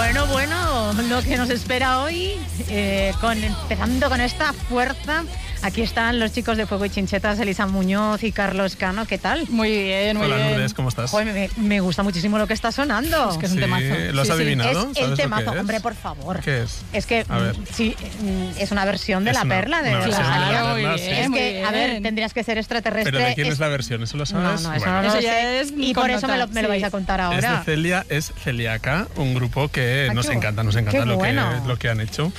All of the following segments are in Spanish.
Bueno, lo que nos espera hoy, empezando con esta fuerza. Aquí están los chicos de Fuego y Chinchetas, Elisa Muñoz y Carlos Cano. ¿Qué tal? Muy bien, muy bien. Hola, Lourdes, ¿cómo estás? Joder, me gusta muchísimo lo que está sonando. Es que es un temazo. ¿Lo has adivinado? Es el temazo, lo que es? hombre, por favor. ¿Qué es? Es que, sí, es una versión de Es La una- Perla. una versión de La Claro, Perla, muy sí. bien, Es muy que, a ver, bien. tendrías que ser extraterrestre. ¿Pero de quién es la versión? ¿Eso lo sabes? No, eso Bueno, no lo Eso sé. ya es Y por eso me lo connotar, vais a contar es ahora. de Celia, es Celiaca, un grupo que Ah, nos qué encanta qué lo bueno. que han hecho.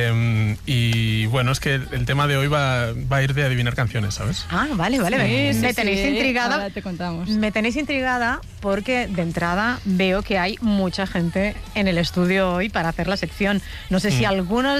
Y bueno, es que el tema de hoy va a ir de adivinar canciones, ¿sabes? Ah, vale. Sí, Me sí, tenéis sí. intrigada. Ahora te contamos. Me tenéis intrigada porque de entrada veo que hay mucha gente en el estudio hoy para hacer la sección. No sé si algunas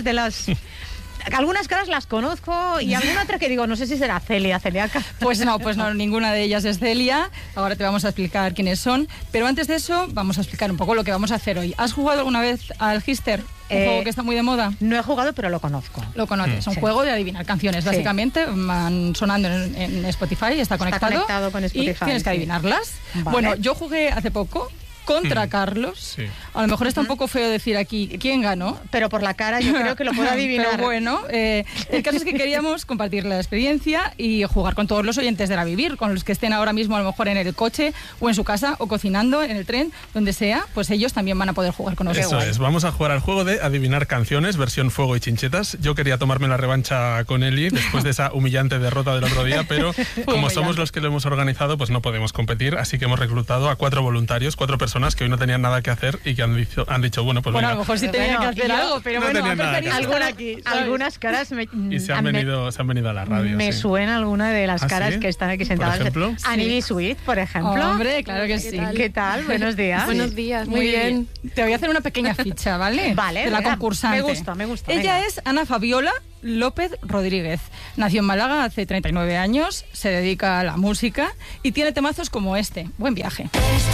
caras las conozco y alguna otra que digo, no sé si será Celiaca. Pues no, ninguna de ellas es Celia. Ahora te vamos a explicar quiénes son. Pero antes de eso, vamos a explicar un poco lo que vamos a hacer hoy. ¿Has jugado alguna vez al Gister? Un juego que está muy de moda. No he jugado, pero lo conozco. Lo conoces, es un Sí. juego de adivinar canciones. Sí. Básicamente van sonando en Spotify, está conectado con Spotify, y tienes que sí. adivinarlas. Vale. Bueno, yo jugué hace poco contra Carlos. Sí. A lo mejor está un poco feo decir aquí quién ganó. Pero por la cara yo creo que lo puedo adivinar. Pero bueno, el caso es que queríamos compartir la experiencia y jugar con todos los oyentes de La Vivir, con los que estén ahora mismo a lo mejor en el coche o en su casa o cocinando en el tren, donde sea, pues ellos también van a poder jugar con nosotros. Eso es, vamos a jugar al juego de adivinar canciones, versión Fuego y Chinchetas. Yo quería tomarme la revancha con Eli después de esa humillante derrota del otro día, pero como somos los que lo hemos organizado, pues no podemos competir, así que hemos reclutado a 4 voluntarios, 4 personas que hoy no tenían nada que hacer y que han dicho bueno, pues Bueno, a venga. lo mejor sí tenían que hacer algo, pero no bueno, tenían nada que hacer. Algunas caras Y se han venido a la radio. me sí. suena alguna de las ¿Ah, caras sí? que están aquí ¿Por sentadas. ejemplo? Annie Sweet, por ejemplo. Hombre, claro que sí. ¿Qué tal? Buenos días. Buenos días, muy bien. Te voy a hacer una pequeña ficha, ¿vale? Vale, de la venga, concursante. me gusta. Ella venga. es Ana Fabiola López Rodríguez. Nació en Málaga hace 39 años, se dedica a la música y tiene temazos como este. Buen viaje.